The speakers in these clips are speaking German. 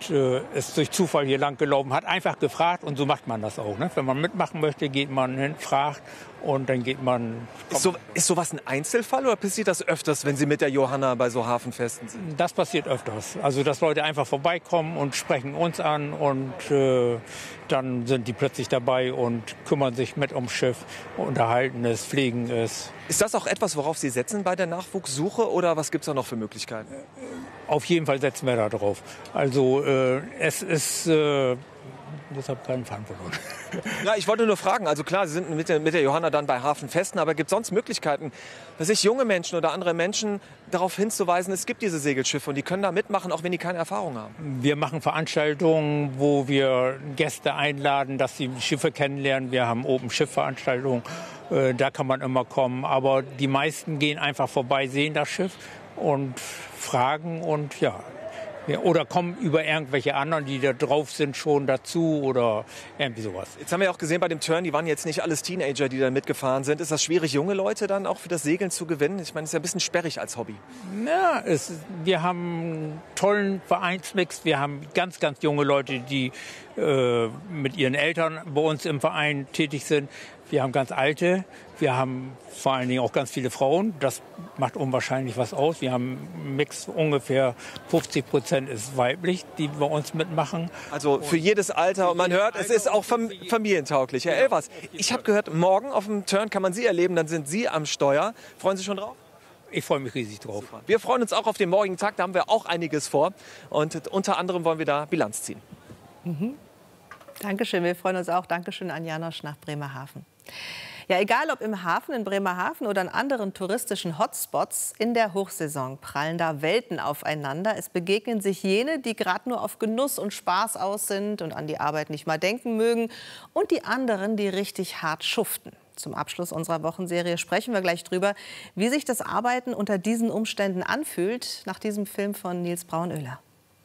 ist durch Zufall hier lang gelaufen, hat einfach gefragt und so macht man das auch. Ne? Wenn man mitmachen möchte, geht man hin, fragt und dann geht man... Ist sowas ein Einzelfall oder passiert das öfters, wenn Sie mit der Johanna bei so Hafenfesten sind? Das passiert öfters. Also dass Leute einfach vorbeikommen und sprechen uns an und dann sind die plötzlich dabei und kümmern sich mit ums Schiff, unterhalten es, pflegen es. Ist das auch etwas, worauf Sie setzen bei der Nachwuchssuche oder was gibt es da noch für Möglichkeiten? Auf jeden Fall setzen wir da drauf. Also es ist... Ich habe keinen Faden verloren. Ja, ich wollte nur fragen, also klar, Sie sind mit der Johanna dann bei Hafenfesten, aber gibt es sonst Möglichkeiten, dass sich junge Menschen oder andere Menschen darauf hinzuweisen, es gibt diese Segelschiffe und die können da mitmachen, auch wenn die keine Erfahrung haben? Wir machen Veranstaltungen, wo wir Gäste einladen, dass sie Schiffe kennenlernen. Wir haben Open-Schiff-Veranstaltungen, da kann man immer kommen. Aber die meisten gehen einfach vorbei, sehen das Schiff und fragen und ja. Ja, oder kommen über irgendwelche anderen, die da drauf sind, schon dazu oder irgendwie sowas. Jetzt haben wir auch gesehen bei dem Turn, die waren jetzt nicht alles Teenager, die da mitgefahren sind. Ist das schwierig, junge Leute dann auch für das Segeln zu gewinnen? Ich meine, das ist ja ein bisschen sperrig als Hobby. Ja, wir haben einen tollen Vereinsmix. Wir haben ganz, ganz junge Leute, die mit ihren Eltern bei uns im Verein tätig sind. Wir haben ganz alte, wir haben vor allen Dingen auch ganz viele Frauen. Das macht unwahrscheinlich was aus. Wir haben einen Mix, ungefähr 50% ist weiblich, die bei uns mitmachen. Also für jedes Alter. Und man hört, es ist auch familientauglich. Herr Elvers, ich habe gehört, morgen auf dem Turn kann man Sie erleben. Dann sind Sie am Steuer. Freuen Sie sich schon drauf? Ich freue mich riesig drauf. Super. Wir freuen uns auch auf den morgigen Tag. Da haben wir auch einiges vor. Und unter anderem wollen wir da Bilanz ziehen. Mhm. Dankeschön, wir freuen uns auch. Dankeschön an Janosch nach Bremerhaven. Ja, egal ob im Hafen in Bremerhaven oder an anderen touristischen Hotspots, in der Hochsaison prallen da Welten aufeinander. Es begegnen sich jene, die gerade nur auf Genuss und Spaß aus sind und an die Arbeit nicht mal denken mögen, und die anderen, die richtig hart schuften. Zum Abschluss unserer Wochenserie sprechen wir gleich drüber, wie sich das Arbeiten unter diesen Umständen anfühlt, nach diesem Film von Nils Braunöhler.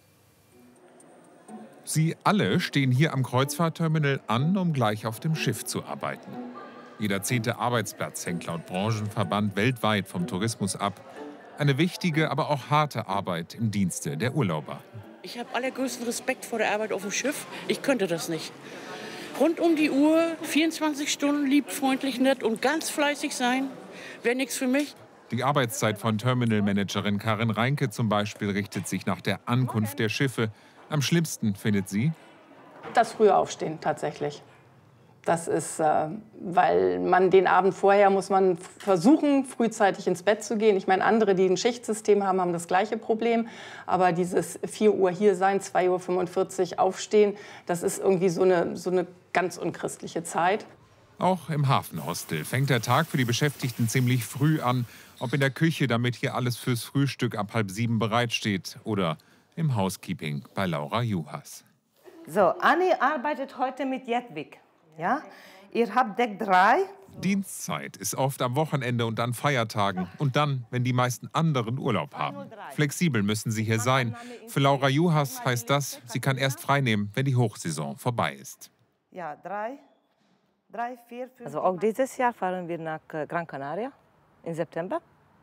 Sie alle stehen hier am Kreuzfahrtterminal an, um gleich auf dem Schiff zu arbeiten. Jeder 10. Arbeitsplatz hängt laut Branchenverband weltweit vom Tourismus ab. Eine wichtige, aber auch harte Arbeit im Dienste der Urlauber. Ich habe allergrößten Respekt vor der Arbeit auf dem Schiff. Ich könnte das nicht. Rund um die Uhr, 24 Stunden, lieb, freundlich, nett und ganz fleißig sein, wäre nichts für mich. Die Arbeitszeit von Terminalmanagerin Karin Reinke zum Beispiel richtet sich nach der Ankunft der Schiffe. Am schlimmsten findet sie das frühe Aufstehen tatsächlich. Das ist, weil man den Abend vorher muss man versuchen, frühzeitig ins Bett zu gehen. Ich meine, andere, die ein Schichtsystem haben, haben das gleiche Problem. Aber dieses 4 Uhr hier sein, 2:45 Uhr aufstehen, das ist irgendwie so eine ganz unchristliche Zeit. Auch im Hafenhostel fängt der Tag für die Beschäftigten ziemlich früh an. Ob in der Küche, damit hier alles fürs Frühstück ab 6:30 bereitsteht, oder im Housekeeping bei Laura Juhas. So, Anni arbeitet heute mit Jedwig. Ja? Ihr habt Deck 3. Dienstzeit ist oft am Wochenende und an Feiertagen. Und dann, wenn die meisten anderen Urlaub haben. Flexibel müssen sie hier sein. Für Laura Juhas heißt das, sie kann erst freinehmen, wenn die Hochsaison vorbei ist. Ja, 3, 4, 5. Also auch dieses Jahr fahren wir nach Gran Canaria im September.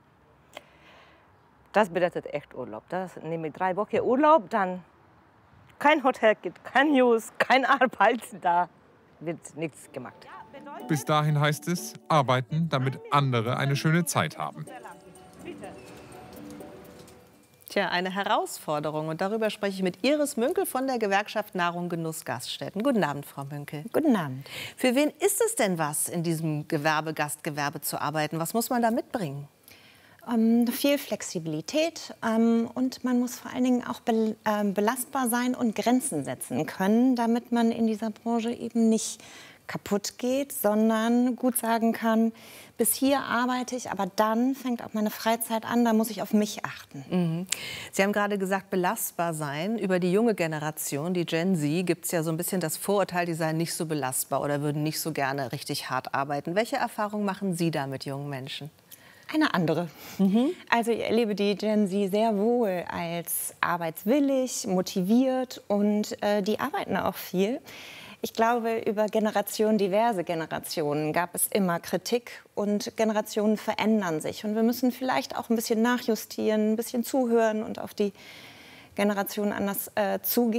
Das bedeutet echt Urlaub. Das nehme ich 3 Wochen Urlaub, dann kein Hotel gibt, kein News, keine Arbeit, da wird nichts gemacht. Bis dahin heißt es, arbeiten, damit andere eine schöne Zeit haben. Tja, eine Herausforderung. Und darüber spreche ich mit Iris Münkel von der Gewerkschaft Nahrung Genuss Gaststätten. Guten Abend, Frau Münkel. Guten Abend. Für wen ist es denn was, in diesem Gastgewerbe zu arbeiten? Was muss man da mitbringen? Viel Flexibilität und man muss vor allen Dingen auch belastbar sein und Grenzen setzen können, damit man in dieser Branche eben nicht kaputt geht, sondern gut sagen kann, bis hier arbeite ich, aber dann fängt auch meine Freizeit an, da muss ich auf mich achten. Mhm. Sie haben gerade gesagt, belastbar sein. Über die junge Generation, die Gen Z, gibt es ja so ein bisschen das Vorurteil, die seien nicht so belastbar oder würden nicht so gerne richtig hart arbeiten. Welche Erfahrungen machen Sie da mit jungen Menschen? Eine andere. Also ich erlebe die Gen Z sehr wohl als arbeitswillig, motiviert und die arbeiten auch viel. Ich glaube, über Generationen, diverse Generationen gab es immer Kritik und Generationen verändern sich. Und wir müssen vielleicht auch ein bisschen nachjustieren, ein bisschen zuhören und auf die Generationen anders zugehen.